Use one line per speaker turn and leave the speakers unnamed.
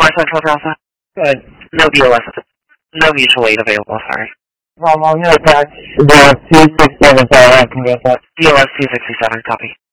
Central Delta?
Good.
No BOS. No mutual aid available, sorry.
Well, I'm going to attach the 267 so I can get that.
BOS 267, copy.